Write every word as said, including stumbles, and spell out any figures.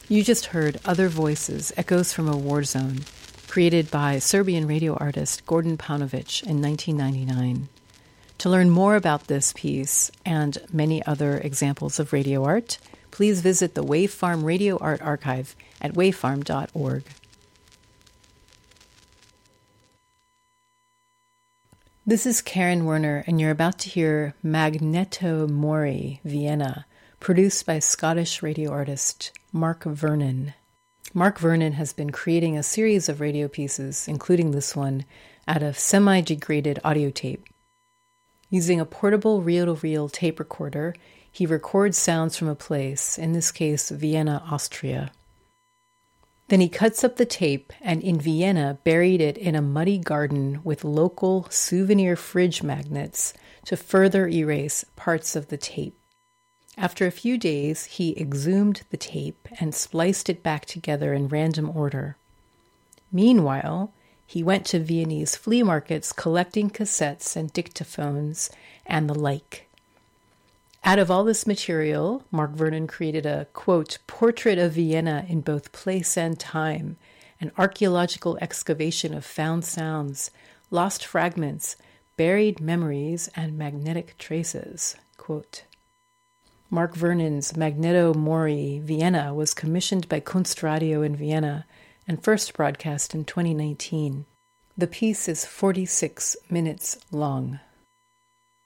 You just heard Other Voices, Echoes from a War Zone, created by Serbian radio artist Gordon Paunovic in nineteen ninety-nine. To learn more about this piece and many other examples of radio art, please visit the Wavefarm Radio Art Archive at wavefarm dot org. This is Karen Werner, and you're about to hear Magneto Mori, Vienna, produced by Scottish radio artist Mark Vernon. Mark Vernon has been creating a series of radio pieces, including this one, out of semi-degraded audio tape. Using a portable reel-to-reel tape recorder, he records sounds from a place, in this case Vienna, Austria. Then he cuts up the tape and in Vienna buried it in a muddy garden with local souvenir fridge magnets to further erase parts of the tape. After a few days, he exhumed the tape and spliced it back together in random order. Meanwhile, he went to Viennese flea markets collecting cassettes and dictaphones and the like. Out of all this material, Mark Vernon created a, quote, portrait of Vienna in both place and time, an archaeological excavation of found sounds, lost fragments, buried memories, and magnetic traces, quote. Mark Vernon's Magneto Mori, Vienna was commissioned by Kunstradio in Vienna and first broadcast in twenty nineteen. The piece is forty-six minutes long.